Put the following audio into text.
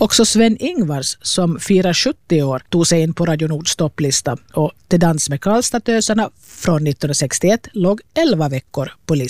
Också Sven Ingvars, som firar 70 år, tog sig in på Radio Nords topplista och Till dans med Karlstadtösarna från 1961 låg 11 veckor på listan.